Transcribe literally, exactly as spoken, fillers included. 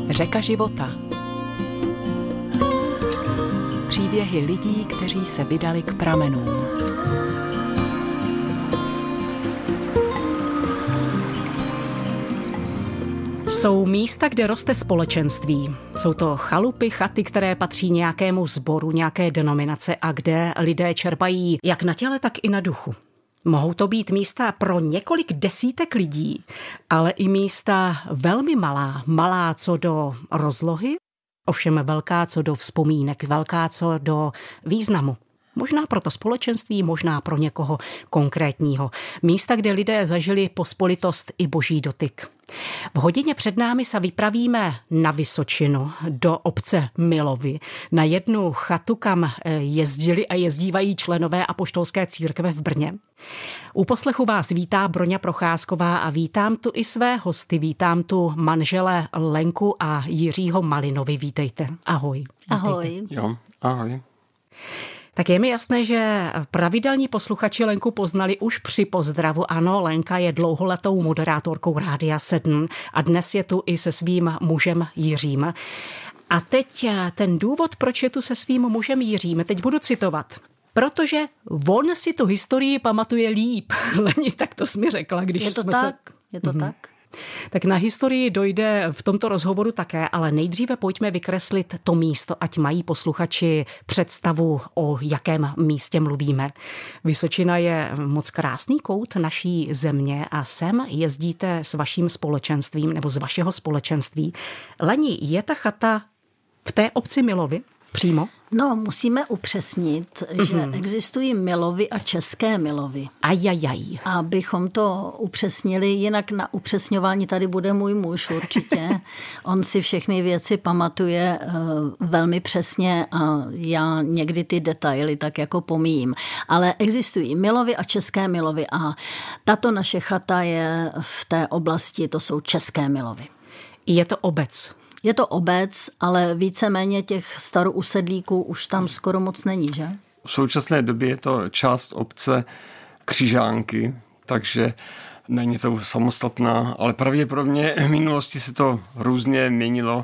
Řeka života. Příběhy lidí, kteří se vydali k pramenům. Jsou místa, kde roste společenství. Jsou to chalupy, chaty, které patří nějakému sboru, nějaké denominace a kde lidé čerpají jak na těle, tak i na duchu. Mohou to být místa pro několik desítek lidí, ale i místa velmi malá. Malá co do rozlohy, ovšem velká co do vzpomínek, velká co do významu. Možná pro to společenství, možná pro někoho konkrétního. Místa, kde lidé zažili pospolitost i boží dotyk. V hodině před námi se vypravíme na Vysočinu, do obce Milovy, na jednu chatu, kam jezdili a jezdívají členové apoštolské církve v Brně. U poslechu vás vítá Broňa Procházková a vítám tu i své hosty. Vítám tu manžele Lenku a Jiřího Malinovi. Vítejte. Ahoj. Ahoj. Jo, ahoj. Tak je mi jasné, že pravidelní posluchači Lenku poznali už při pozdravu. Ano, Lenka je dlouholetou moderátorkou Rádia sedm a dnes je tu i se svým mužem Jiřím. A teď ten důvod, proč je tu se svým mužem Jiřím, teď budu citovat. Protože on si tu historii pamatuje líp. Leni, tak to jsi mi řekla, když je to jsme tak, se... je to mm-hmm. tak. Tak na historii dojde v tomto rozhovoru také, ale nejdříve pojďme vykreslit to místo, ať mají posluchači představu, o jakém místě mluvíme. Vysočina je moc krásný kout naší země a sem jezdíte s vaším společenstvím nebo z vašeho společenství. Leni, je ta chata v té obci Milovy přímo? No, musíme upřesnit, mm-hmm. že existují Milovy a české Milovy. Ajajaj. Abychom to upřesnili, jinak na upřesňování tady bude můj muž určitě. On si všechny věci pamatuje uh, velmi přesně a já někdy ty detaily tak jako pomíjím. Ale existují Milovy a české Milovy a tato naše chata je v té oblasti, to jsou české Milovy. Je to obec? Je to obec, ale víceméně těch starousedlíků už tam skoro moc není, že? V současné době je to část obce Křižánky, takže není to samostatná, ale pravděpodobně v minulosti se to různě měnilo.